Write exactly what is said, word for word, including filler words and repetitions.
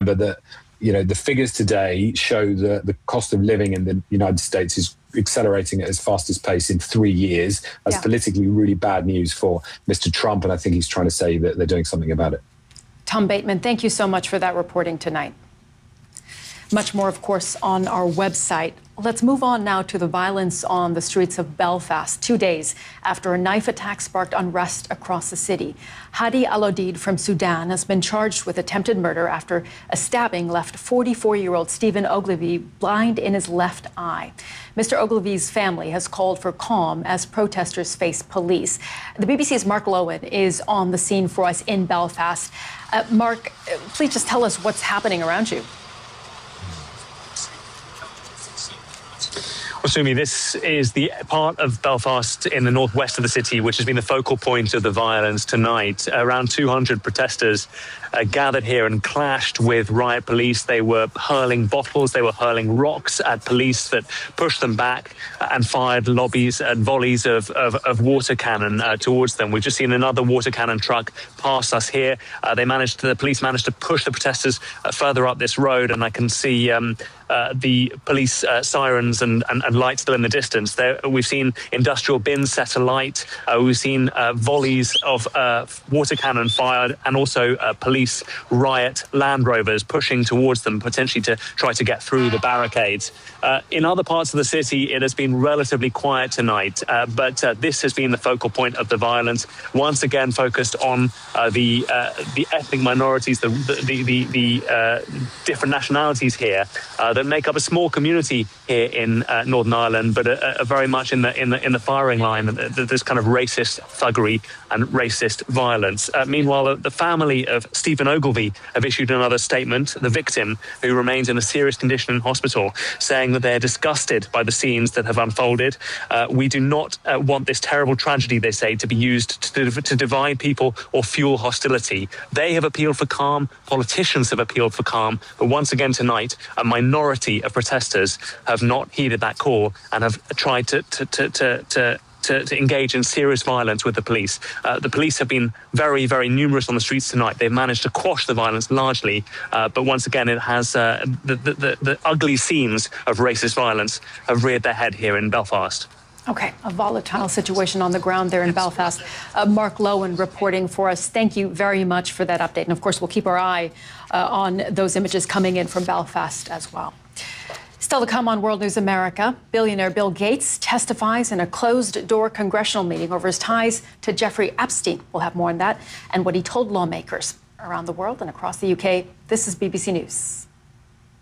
remember that, you know, the figures today show that the cost of living in the United States is accelerating at its fastest pace in three years. That's yeah. politically really bad news for Mister Trump, and I think he's trying to say that they're doing something about it. Tom Bateman, thank you so much for that reporting tonight. Much more, of course, on our website. Let's move on now to the violence on the streets of Belfast, two days after a knife attack sparked unrest across the city. Hadi Al-Odid from Sudan has been charged with attempted murder after a stabbing left forty-four-year-old Stephen Ogilvie blind in his left eye. Mister Ogilvie's family has called for calm as protesters face police. The B B C's Mark Lowen is on the scene for us in Belfast. Uh, Mark, please just tell us what's happening around you. Well, Sumi, this is the part of Belfast in the northwest of the city which has been the focal point of the violence tonight. Around two hundred protesters uh, gathered here and clashed with riot police. They were hurling bottles, they were hurling rocks at police that pushed them back and fired lobbies and volleys of, of, of water cannon uh, towards them. We've just seen another water cannon truck pass us here. Uh, they managed, to, the police managed to push the protesters uh, further up this road, and I can see um, uh, the police uh, sirens and, and, and lights still in the distance. There, we've seen industrial bins set alight. Uh, we've seen uh, volleys of uh, water cannon fired, and also uh, police riot Land Rovers pushing towards them, potentially to try to get through the barricades. Uh, in other parts of the city, it has been relatively quiet tonight, uh, but uh, this has been the focal point of the violence. Once again, focused on uh, the uh, the ethnic minorities, the the the, the uh, different nationalities here uh, that make up a small community here in uh, Northern Ireland, but are, are very much in the in the in the firing line. This kind of racist thuggery and racist violence. Uh, meanwhile, the family of Stephen Ogilvie have issued another statement. The victim, who remains in a serious condition in hospital, saying that they're disgusted by the scenes that have unfolded. Uh, we do not uh, want this terrible tragedy, they say, to be used to, to divide people or fuel hostility. They have appealed for calm. Politicians have appealed for calm. But once again tonight, a minority of protesters have not heeded that call and have tried to to to to, to To, to engage in serious violence with the police. Uh, the police have been very, very numerous on the streets tonight. They've managed to quash the violence largely, uh, but once again, it has uh, the, the, the, the ugly scenes of racist violence have reared their head here in Belfast. Okay, a volatile situation on the ground there in Belfast. Uh, Mark Lowen reporting for us. Thank you very much for that update. And of course, we'll keep our eye uh, on those images coming in from Belfast as well. Still to come on World News America, billionaire Bill Gates testifies in a closed-door congressional meeting over his ties to Jeffrey Epstein. We'll have more on that and what he told lawmakers around the world and across the U K. This is B B C News.